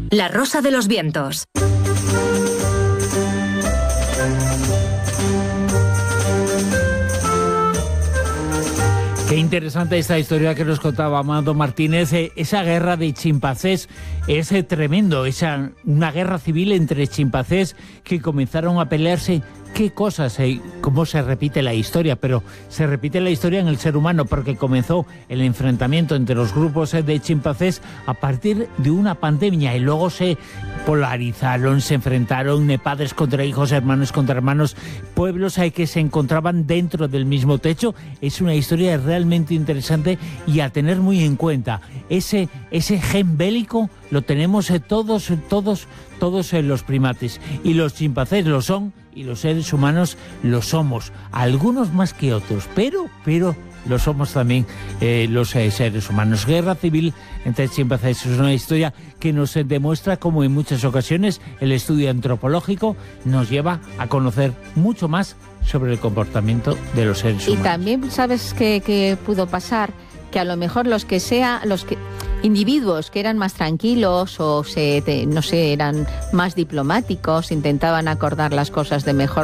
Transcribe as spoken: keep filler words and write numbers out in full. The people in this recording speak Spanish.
La Rosa de los Vientos. Qué interesante esta historia que nos contaba Amado Martínez. Esa guerra de chimpancés es tremendo. Esa, una guerra civil entre chimpancés que comenzaron a pelearse. Qué cosas, eh, cómo se repite la historia, pero se repite la historia en el ser humano porque comenzó el enfrentamiento entre los grupos eh, de chimpancés a partir de una pandemia y luego se polarizaron, se enfrentaron eh, padres contra hijos, hermanos contra hermanos, pueblos eh, que se encontraban dentro del mismo techo. Es una historia realmente interesante y a tener muy en cuenta. Ese, ese gen bélico lo tenemos eh, todos, todos, todos eh, los primates, y los chimpancés lo son y los seres humanos lo somos, algunos más que otros, pero, pero lo somos también eh, los eh, seres humanos. Guerra civil entre chimpancés es una historia que nos eh, demuestra cómo en muchas ocasiones el estudio antropológico nos lleva a conocer mucho más sobre el comportamiento de los seres humanos. Y también sabes que, que pudo pasar que a lo mejor los que sea, los que individuos que eran más tranquilos o se, de, no sé, eran más diplomáticos, intentaban acordar las cosas de mejor